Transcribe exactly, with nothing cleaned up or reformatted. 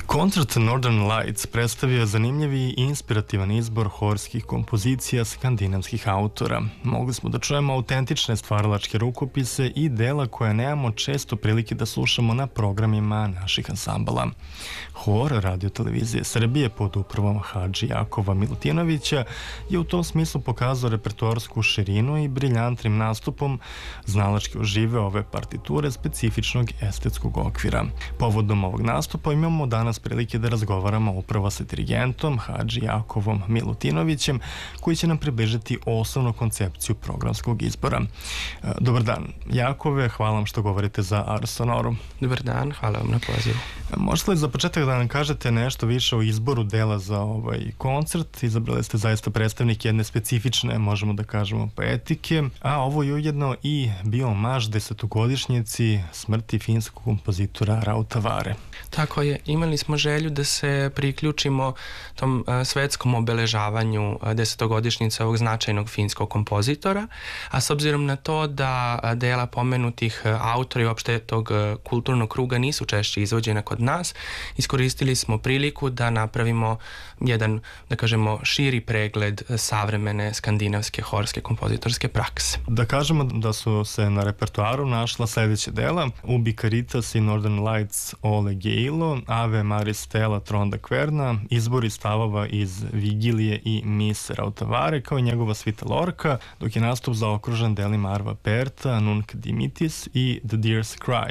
Koncert Northern Lights predstavio je zanimljivi i inspirativan izbor horskih kompozicija skandinavskih autora. Mogli smo da čujemo autentične stvaralačke rukopise i dela koje nemamo često prilike da slušamo na programima naših ansambala. Hor Radio Televizije Srbije pod upravom Hadži Jakova Milutinovića je u tom smislu pokazao repertoarsku širinu i briljantnim nastupom znalački oživeo ove partiture specifičnog estetskog okvira. Povodom ovog nastupa imamo danas prilike da razgovaramo upravo sa dirigentom Hadži Jakovom Milutinovićem, koji će nam približiti osnovnu koncepciju programskog izbora. Dobar dan, Jakove, hvala vam što govorite za Ars Sonorum. Dobar dan, hvala vam na pozivu. Možete li za početak da nam kažete nešto više o izboru dela za ovaj koncert? Izabrali ste zaista predstavnik jedne specifične, možemo da kažemo, poetike, a ovo je ujedno i bio omaž desetogodišnjici smrti finskog kompozitora Rautavaare. Tako je, imali smo želju da se priključimo tom svetskom obeležavanju desetogodišnjice ovog značajnog finskog kompozitora, a s obzirom na to da dela pomenutih autora i uopšte tog kulturnog kruga nisu češće izvođena kod nas, iskoristili smo priliku da napravimo jedan, da kažemo, širi pregled savremene skandinavske horske kompozitorske prakse. Da kažemo da su se na repertoaru našla sledeće dela: Ubi Caritas i Northern Lights Ole Geilo, Ave Maris Stella Tronda Kverna, izbori stavova iz Vigilije i Mis Rautavaare, kao i njegova svita Lorca, dok je nastup zaokružen delima Arva Perta, Nunc Dimittis i The Deer's Cry.